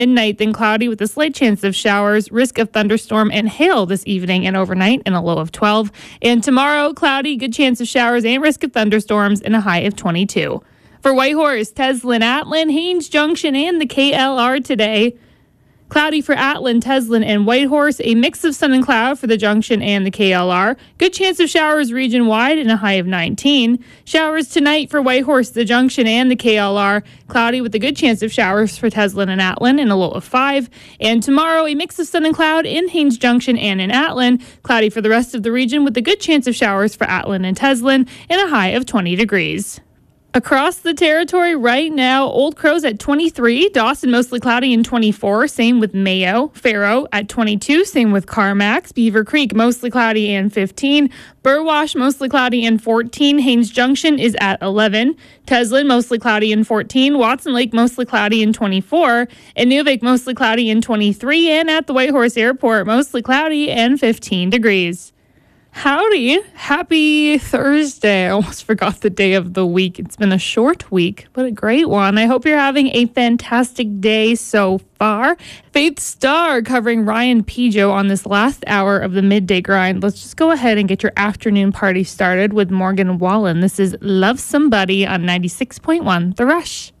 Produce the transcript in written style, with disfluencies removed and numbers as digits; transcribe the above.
Midnight, then cloudy with a slight chance of showers, risk of thunderstorm and hail this evening and overnight, and a low of 12. And tomorrow, cloudy, good chance of showers and risk of thunderstorms, and a high of 22. For Whitehorse, Teslin, Atlin, Haines Junction, and the KLR today. Cloudy for Atlin, Teslin, and Whitehorse. A mix of sun and cloud for the Junction and the KLR. Good chance of showers region-wide and a high of 19. Showers tonight for Whitehorse, the Junction, and the KLR. Cloudy with a good chance of showers for Teslin and Atlin and a low of 5. And tomorrow, a mix of sun and cloud in Haines Junction and in Atlin. Cloudy for the rest of the region with a good chance of showers for Atlin and Teslin and a high of 20 degrees. Across the territory right now, Old Crow's at 23, Dawson mostly cloudy and 24, same with Mayo. Faro at 22, same with Carmax. Beaver Creek mostly cloudy and 15. Burwash mostly cloudy and 14. Haines Junction is at 11. Teslin mostly cloudy and 14. Watson Lake mostly cloudy and 24. Inuvik mostly cloudy and 23. And at the Whitehorse Airport mostly cloudy and 15 degrees. Howdy. Happy Thursday. I almost forgot the day of the week. It's been a short week, but a great one. I hope you're having a fantastic day so far. Faith Starr covering Ryan Pijo on this last hour of the midday grind. Let's just go ahead and get your afternoon party started with Morgan Wallen. This is Love Somebody on 96.1 The Rush.